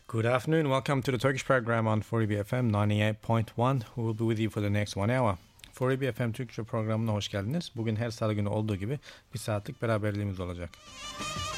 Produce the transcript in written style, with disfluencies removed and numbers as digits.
Good afternoon. Welcome to the Turkish program on 4EB FM 98.1. We will be with you for the next 1 hour. 4EB FM Türkçe programına hoş geldiniz. Bugün her salı günü olduğu gibi bir saatlik beraberliğimiz olacak.